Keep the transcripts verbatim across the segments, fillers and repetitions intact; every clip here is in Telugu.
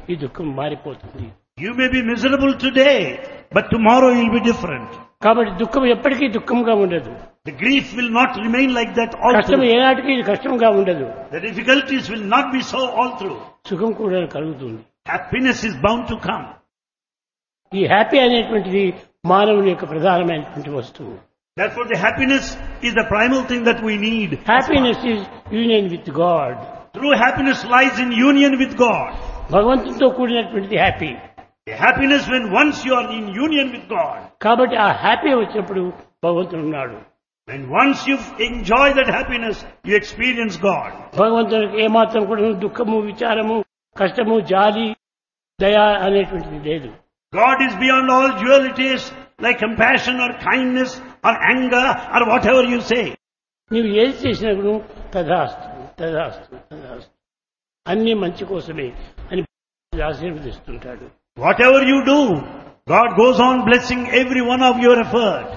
ఈ దుఃఖం మారిపోతుంది. You may be miserable today, but tomorrow you'll be different. కాబట్టి దుఃఖం ఎప్పటికీ దుఃఖంగా ఉండదు. The grief will not remain like that all కష్టం through. ఏనాటికి కష్టంగా ఉండదు. The difficulties will not be so all through. సుఖం కూడా కలుగుతుంది. Happiness is bound to come. ఈ హ్యాపీ అనేటువంటిది మానవుని యొక్క ప్రధానమైనటువంటి వస్తువు. Therefore the happiness is the primal thing that we need. Happiness is union with God. True happiness lies in union with God. భగవంతునితో కూడినటువంటిది happy. A happiness when once you are in union with God. కాబట్టి ఆ హ్యాపీ వచ్చినప్పుడు భగవంతుడు ఉన్నాడు. When once you enjoy that happiness, you experience God. భగవంతునికి ఏమాత్రం కూడా దుఃఖము, విచారము, కష్టము, జాలి, దయ అనేటువంటిది లేదు. God is beyond all dualities like compassion or kindness or anger or whatever you say. నీవు ఏది చేసినప్పుడు తదాస్తు తదాస్తు తదాస్తు అన్ని మంచి కోసమే అని ఆశీర్వదిస్తుంటాడు. Whatever you do, God goes on blessing every one of your effort.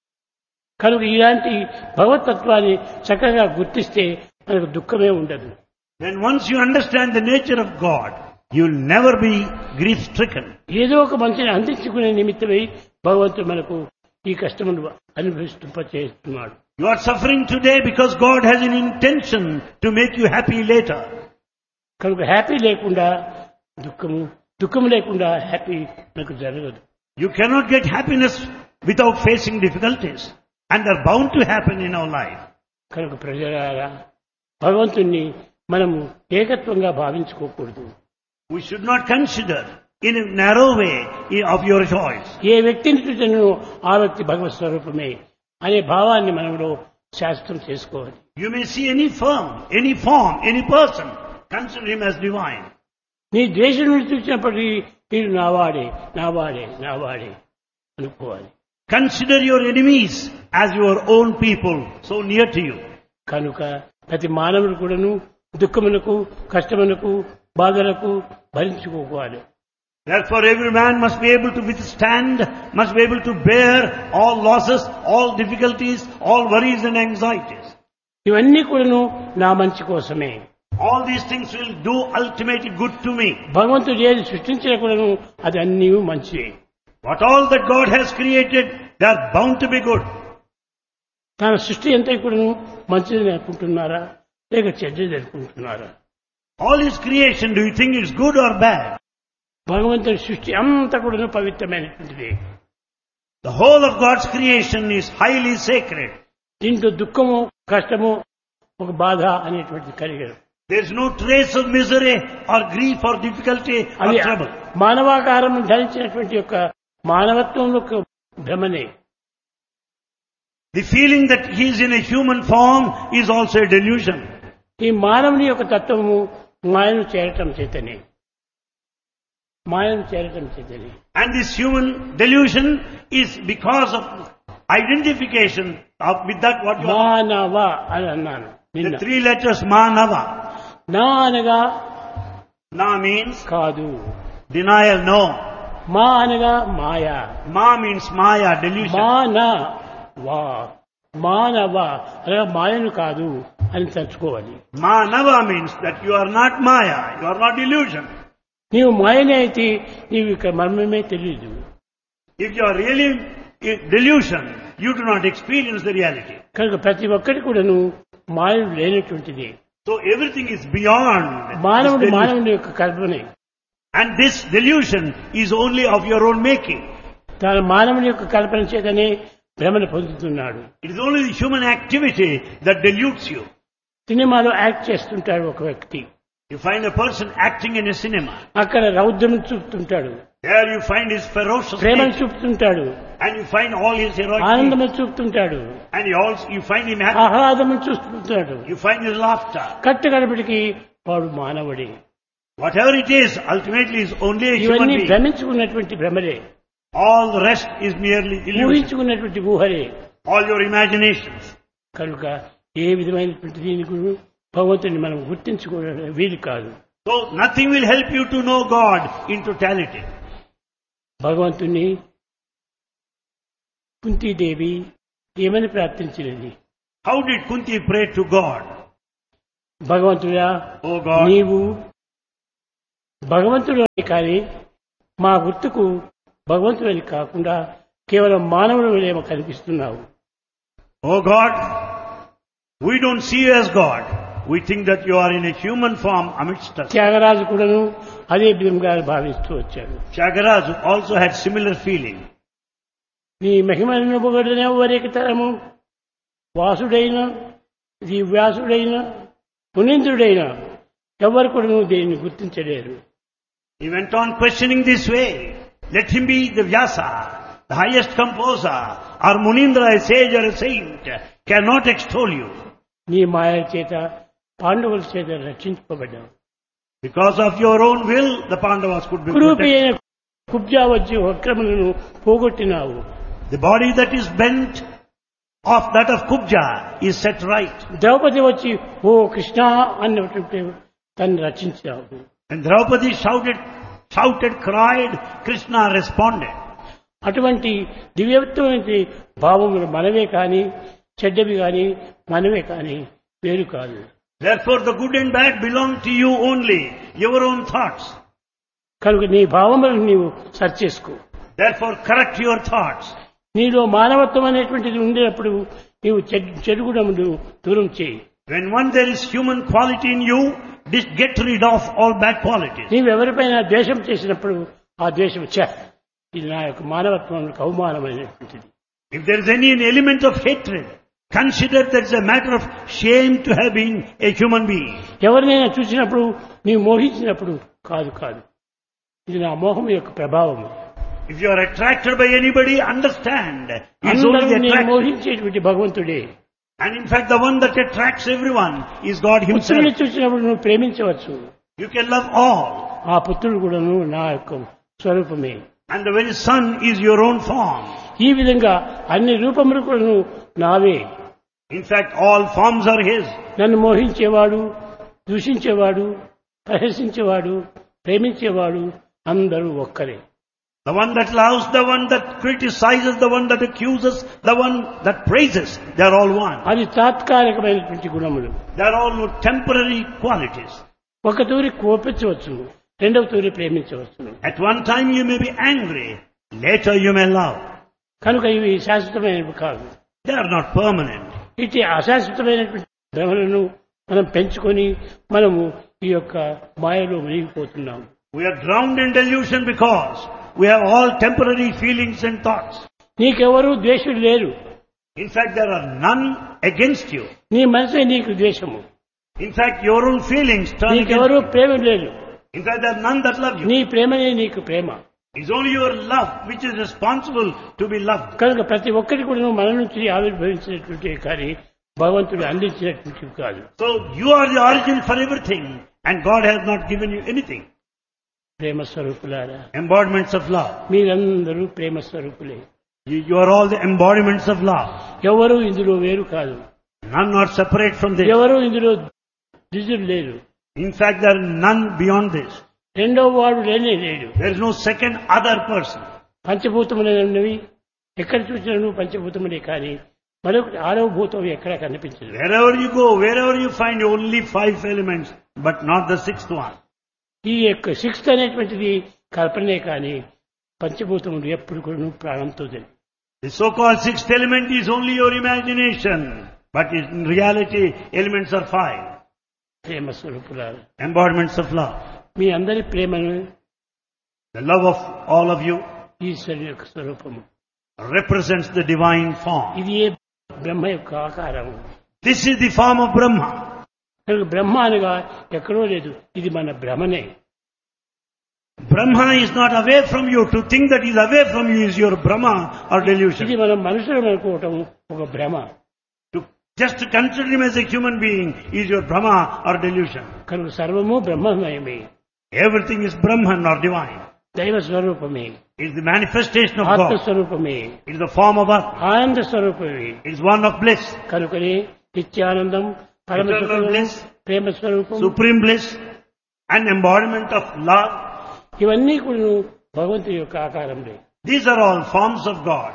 కనుక ఇలాంటి భగవతత్వాన్ని చక్కగా గుర్తిస్తే మనకు దుఃఖమే ఉండదు. When once you understand the nature of God, you'll never be grief stricken. ఏదో ఒక మంచిని అందించుకునే నిమిత్తమై భగవంతుడు మనకు ఈ కష్టమును అనుభవింపచేస్తున్నాడు. You are suffering today because God has an intention to make you happy later. కనుక హ్యాపీ లేకుండా దుఃఖము, దుఃఖం లేకుండా హ్యాపీ మనకు జరగదు. You cannot get happiness without facing difficulties, and they're bound to happen in our life. కనుక ప్రజలారా భగవంతుణ్ణి మనము ఏకత్వంగా భావించుకోకూడదు. We should not consider in a narrow way of your choice. ఏ వ్యక్తిని చూసినను ఆ వ్యక్తి భగవత్ స్వరూపమే అనే భావాన్ని మనలో శాస్త్రం చేసుకోవాలి. You may see any firm, any form, any person, consider him as divine. నీ ద్వేషం నుండి చూసినప్పటికీ వీడు నావాడే నావాడే నావాడే అనుకోవాలి. Consider your enemies as your own people, so near to you. కనుక ప్రతి మానవుడు కూడాను దుఃఖములకు, కష్టములకు, బాధలకు భరించుకోవాలి. Therefore every man must be able to withstand, must be able to bear all losses, all difficulties, all worries and anxieties. ఇవన్నీ కూడాను నా మంచి కోసమే. All these things will do ultimately good to me. భగవంతుడు ఏది సృష్టించిన కూడాను అది అన్నీ మంచివే. What all that God has created, they are bound to be good. తన సృష్టి అంతా కూడాను మంచిదని అనుకుంటున్నారా లేక చెడ్డది అనుకుంటున్నారా? All his creation, do you think it's good or bad? భగవంతుడి సృష్టి అంతా కూడాను పవిత్రమైనటువంటిది. The whole of God's creation is highly sacred. దీంట్లో దుఃఖము, కష్టము, ఒక బాధ అనేటువంటిది కలిగదు. There is no trace of misery or grief or difficulty or అది trouble. మానవాకారం ధరించినటువంటి యొక్క మానవత్వంలో ఒక భ్రమనే. The feeling that he is in a human form is also a delusion. ఈ మానవుని యొక్క తత్వము మాయను చేరటం చేతనే మాయను చేరటం చేతనే And this human delusion is because of identification of with that what you are. మానవ అని అన్నాను నిన్న. The three letters Manava. నా అనగా Na means కాదు, denial, no. మా అనగా మాయా, Ma means Maya, delusion. మాన వా మానవ అనగా మాయను కాదు అని తలుచుకోవాలి. Manava means that you are not Maya, you are not delusion. నీవు మాయనే అయితే నీవు ఇక మర్మమే తెలియదు. If you are really in delusion, you do not experience the reality. కనుక ప్రతి ఒక్కటి కూడాను మాయను లేనటువంటిది. So everything is beyond this మానవుడు delusion. మానవుని యొక్క కల్పనే. And this delusion is only of your own making. తన మానవుని యొక్క కల్పన చేతనే భ్రమను పొందుతున్నాడు. It is only the human activity that deludes you. సినిమాలో యాక్ట్ చేస్తుంటాడు ఒక వ్యక్తి. You find a person acting in a cinema. అక్కడ రౌద్రం చూపుతుంటాడు, There you find his ferocious ప్రేమను nature. చూపుతుంటాడు, And you find all his heroic ఆనందము deeds. చూపుతుంటాడు, And you also you find him happy. ఆహ్లాదము చూస్తుంటాడు. You find his laughter. కట్టుకడపటికి వాడు మానవుడే. Whatever it is, ultimately is only a human ఇవన్నీ being. భ్రమించుకున్నటువంటి భ్రమలే, All the rest is merely illusion. ఊహించుకున్నటువంటి ఊహలే. All your imaginations. కనుక ఏ విధమైనటువంటి దీని గురు భగవంతుని మనం గుర్తించుకోవడం వీలు కాదు. So nothing will help you to know God in totality. భగవంతుని కుంతీదేవి ఏమని ప్రార్థించినది? How did Kunti pray to God? భగవంతుడా, Oh God, నీవు భగవంతుడు అని కానీ మా గుర్తుకు భగవంతుడు అని కాకుండా కేవలం మానవుడు ఏమో కనిపిస్తున్నావు. Oh God, we don't see you as God. We think that you are in a human form amidst us. Tyagaraju కూడాను అదే విధంగా భావిస్తూ వచ్చాడు. Tyagaraja also had similar feeling. నీ మహిమను పొగడిన ఎవరికి తరము, వాసుడైన ది వ్యాసుడైన మునీంద్రుడైన ఎవరు కూడా నువ్వు దేన్ని గుర్తించలేరు. He went on questioning this way. Let him be the Vyasa, the highest composer, or Munindra, a sage or a saint, cannot extol you. నీ మాయ చేత పాండవుల చేత రక్షించబడ్డావు. Because of your own will, the Pandavas could be కురూపి protected. అయిన కుబ్జా వచ్చి వక్రములను పోగొట్టినావు. The body that is bent of that of Kubja is set right. Draupadi వచ్చి ఓ కృష్ణ అన్నటువంటి తను రక్షించావు. And Draupadi shouted, shouted, cried, Krishna responded. అటువంటి దివ్యత్వమైన భావములు మనవే కానీ చెడ్డవి కానీ మనవే కానీ వేరు కాదు. Therefore the good and bad belong to you only, your own thoughts. కనుక నీ భావములను నీవు సరి చేసుకో. Therefore correct your thoughts. నీలో మానవత్వం అనేటువంటిది ఉండేటప్పుడు నీవు చెడుగుణములు దూరం చేయి. When one there is human quality in you, dis- get rid of all bad qualities. నీవెవరిపైన ద్వేషం చేసినప్పుడు ఆ ద్వేషం ఛ ఇది నా యొక్క మానవత్వానికి అవమానమైనటువంటిది. If there is any element of hatred, consider that it's a matter of shame to have been a human being. ఎవరినైనా చూసినప్పుడు నీవు మోహించినప్పుడు కాదు కాదు ఇది నా మోహం యొక్క ప్రభావం. If you are attracted by anybody, understand it's అందరూ only the నేను attraction. మోహించేటువంటి భగవంతుడే. And in fact the one that attracts everyone is God పుత్రుని himself. చూసినప్పుడు నువ్వు ప్రేమించవచ్చు. You can love all. ఆ పుత్రుడు కూడాను నా యొక్క స్వరూపమే. And the very son is your own form. ఈ విధంగా అన్ని రూపములు కూడాను నావే. In fact all forms are his. నన్ను మోహించేవాడు, దూషించేవాడు, ప్రహసించేవాడు, ప్రేమించేవాడు అందరూ ఒక్కరే. The one that loves, the one that criticizes, the one that accuses, the one that praises, they are all one. అది తాత్కాలికమైనటువంటి గుణములు. They are all temporary qualities. ఒక తూరి కోపించవచ్చు, రెండవ తూరి ప్రేమించవచ్చు. At one time you may be angry, later you may love. కనుక ఇవి శాశ్వతమైనవి కాదు. They are not permanent. ఇటు అశాశ్వతమైనటువంటి భ్రమలను మనం పెంచుకొని మనము ఈ యొక్క మాయలో మునిగిపోతున్నాము. We are drowned in delusion because we have all temporary feelings and thoughts. నీకెవరూ ద్వేషులు లేరు. In fact, there are none against you. నీ మనసే నీకు ద్వేషము. In fact, your own feelings turn against నీకెవరూ you. ప్రేమ లేదు. In fact, there are none that love you. నీ ప్రేమనే నీకు ప్రేమ. It's only your love which is responsible to be loved. కనుక ప్రతి ఒక్కటి కూడా మన నుంచి ఆవిర్భవించినటువంటి కానీ భగవంతుడు అందించినటువంటి కాదు. So you are the origin for everything and God has not given you anything. ప్రేమ స్వరూపులారా, Embodiments of love. మీరందరూ ప్రేమ స్వరూపులే. You, you are all the embodiments of love. ఎవరు ఇందులో వేరు కాదు. None are separate from this. ఎవరు ఇందులో ద్విజులు లేరు. In fact, there are none beyond this. రెండో వాడు లేనే లేడు. There is no second other person. పంచభూతములైనవి ఎక్కడ చూసినా పంచభూతములే కానీ మరొకటి ఆరవ భూతం ఎక్కడా కనిపించదు. Wherever you go, wherever you find only five elements, but not the sixth one. ఈ యొక్క సిక్స్త్ అనేటువంటిది కల్పనే కానీ పంచభూతములు ఎప్పుడు కూడా ప్రాణంతో తెలియదు. The so-called sixth element is only your imagination, but in reality, elements are five. ప్రేమ స్వరూపులారా, Embodiments of love. మీ అందరి ప్రేమను The love of all of you ఈశ్వరు యొక్క స్వరూపము. represents the divine form. ఇది ఏ బ్రహ్మ యొక్క ఆకారం. This is the form of Brahma. కనుక బ్రహ్మ అనగా ఎక్కడో లేదు, ఇది మన భ్రమనే. Brahma is not away from you. To think that he is away from you is your Brahma or ఇది delusion. మనం మనుషులు అనుకోవటం ఒక భ్రమ. To just to consider him as a human being is your Brahma or delusion. కనుక సర్వము బ్రహ్మమయమే, Everything is Brahman or divine. దైవ స్వరూపమే, It is the manifestation of ఆత్మ God. స్వరూపమే, It is the form of Atma. ఆనంద స్వరూపమే. It is one of bliss, కనుకనే నిత్యానందం, పరమ Eternal సుఖం, bliss, ప్రేమ స్వరూపం, supreme bliss, and embodiment of love. ఇవన్నీ కూడా భగవంతుని యొక్క ఆకారంలో. These are all forms of God.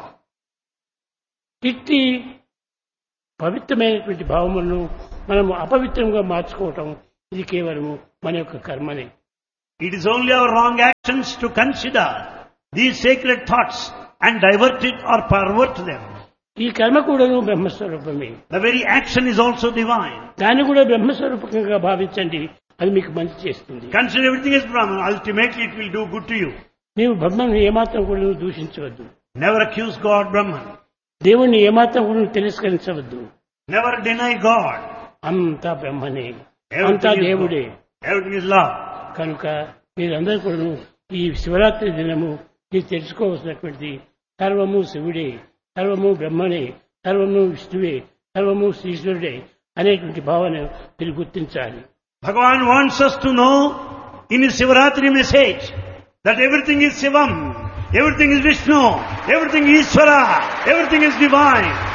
ఇట్టి పవిత్రమైనటువంటి భావములను మనము అపవిత్రంగా మార్చుకోవటం ఇది కేవలము మన యొక్క కర్మనే. It is only our wrong actions to consider these sacred thoughts and divert it or pervert them. ఈ కర్మ కూడాను బ్రహ్మస్వరూపమే. The very action is also divine. దాన్ని కూడా బ్రహ్మస్వరూపకంగా భావించండి, అది మీకు మంచి చేస్తుంది. Consider everything as Brahman. Ultimately it will do good to you. నీవు బ్రహ్మను ఏమాత్రం కూడా దూషించవద్దు. Never accuse God, Brahman. దేవుణ్ణి ఏమాత్రం కూడా తిరస్కరించవద్దు. Never deny God. అంతా బ్రహ్మనే, అంతా Everything is దేవుడే. God. Everything is love. కనుక మీరందరూ కూడా ఈ శివరాత్రి దినము మీరు తెలుసుకోవాల్సినటువంటి సర్వము శివుడే, సర్వము బ్రహ్మనే, సర్వము విష్ణువే, సర్వము శ్రీశ్వరుడే అనేటువంటి భావన మీరు గుర్తించాలి. Bhagavan wants us to know in his Sivaratri message that everything is Shivam, everything is Vishnu, everything is Ishvara, everything is divine.